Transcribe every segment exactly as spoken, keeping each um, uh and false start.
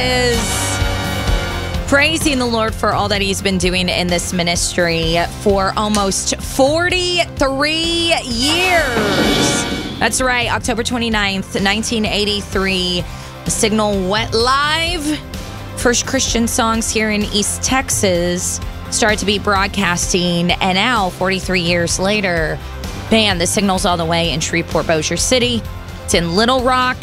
Is praising the Lord for all that he's been doing in this ministry for almost forty-three years. That's right, October twenty-ninth, nineteen eighty-three, the Signal went live. First Christian songs here in East Texas started to be broadcasting, and now, forty-three years later, man, the Signal's all the way in Shreveport, Bossier City. It's in Little Rock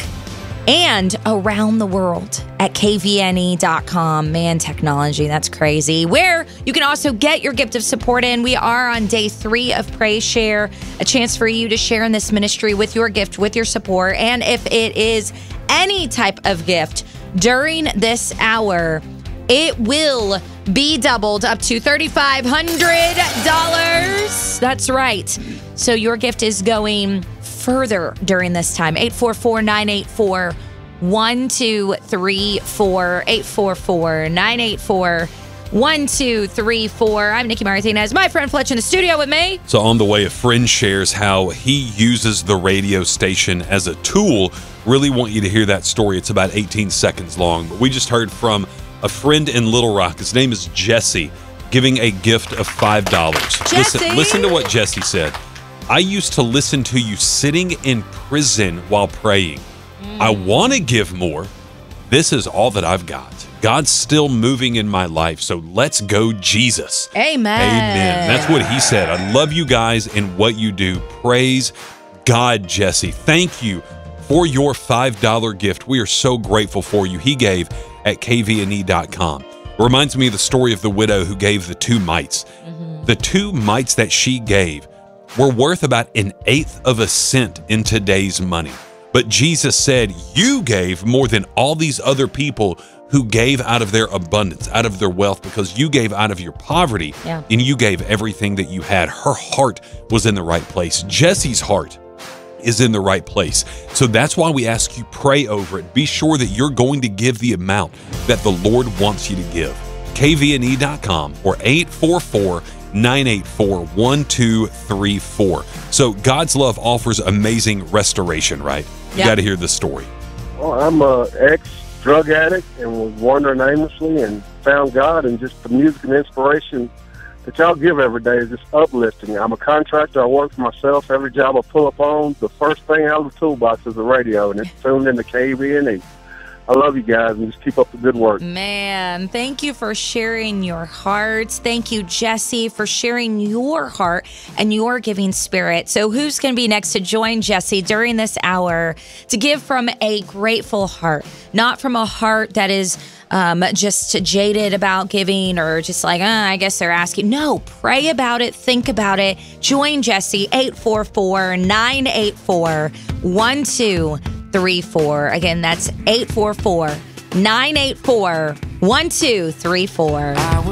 and around the world at K V N E dot com. Man, technology, that's crazy. Where you can also get your gift of support in. We are on day three of Praise Share, a chance for you to share in this ministry with your gift, with your support. And if it is any type of gift during this hour, it will be doubled up to three thousand five hundred dollars. That's right. So your gift is going further during this time. eight four four, nine eight four, one two three four. eight four four, nine eight four, one two three four. I'm Nikki Martinez. My friend Fletch in the studio with me. So on the way, a friend shares how he uses the radio station as a tool. Really want you to hear that story. It's about eighteen seconds long. But we just heard from a friend in Little Rock. His name is Jesse, giving a gift of five dollars. Listen, listen to what Jesse said. I used to listen to you sitting in prison while praying. Mm. I want to give more. This is all that I've got. God's still moving in my life, so let's go, Jesus. Amen. Amen. That's what he said. I love you guys and what you do. Praise God, Jesse. Thank you for your five dollar gift. We are so grateful for you. He gave at K V N E dot com. It reminds me of the story of the widow who gave the two mites. Mm-hmm. The two mites that she gave were worth about an eighth of a cent in today's money. But Jesus said, you gave more than all these other people who gave out of their abundance, out of their wealth, because you gave out of your poverty, yeah. and you gave everything that you had. Her heart was in the right place. Jesse's heart is in the right place. So that's why we ask you, pray over it. Be sure that you're going to give the amount that the Lord wants you to give. K V N E dot com or eight four four, nine eight four, one two three four. So God's love offers amazing restoration, right? You yep. got to hear the story. Well, I'm an ex-drug addict and was wandering aimlessly and found God, and just the music and inspiration that y'all give every day is just uplifting. I'm a contractor. I work for myself. Every job I pull up on, the first thing out of the toolbox is the radio, and it's tuned into K V N E. I love you guys, and just keep up the good work. Man, thank you for sharing your hearts. Thank you, Jesse, for sharing your heart and your giving spirit. So who's going to be next to join Jesse during this hour to give from a grateful heart, not from a heart that is um, just jaded about giving or just like, uh, I guess they're asking. No, pray about it. Think about it. Join Jesse, eight four four, nine eight four, one two three four. Again, that's eight four four, nine eight four, one two three four.